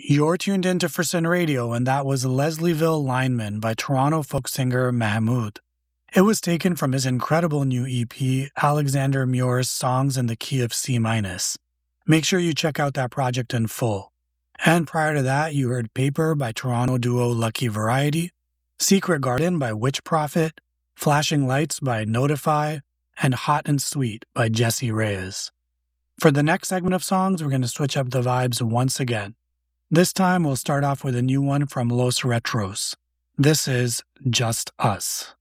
You're tuned into First Radio, and that was Leslieville Lineman by Toronto folk singer Mahmood. It was taken from his incredible new EP, Alexander Muir's Songs in the Key of C-. Make sure you check out that project in full. And prior to that, you heard Paper by Toronto duo Lucky Variety, Secret Garden by Witch Prophet, Flashing Lights by Notify, and Hot and Sweet by Jesse Reyes. For the next segment of songs, we're going to switch up the vibes once again. This time, we'll start off with a new one from Los Retros. This is Just Us.